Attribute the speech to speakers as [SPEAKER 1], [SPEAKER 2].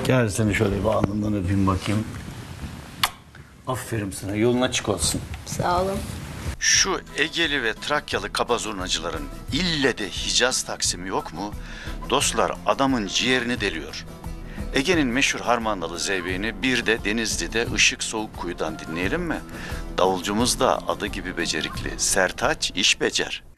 [SPEAKER 1] Gel seni şöyle bir alnından öpeyim bakayım. Aferin sana, yolun açık olsun.
[SPEAKER 2] Sağ olun.
[SPEAKER 3] Şu Egeli ve Trakyalı kaba zurnacıların ille de Hicaz Taksimi yok mu? Dostlar adamın ciğerini deliyor. Ege'nin meşhur harmandalı zeybeğini bir de Denizli'de Işık Soğukkuyu'dan dinleyelim mi? Davulcumuz da adı gibi becerikli. Sertaç iş becer.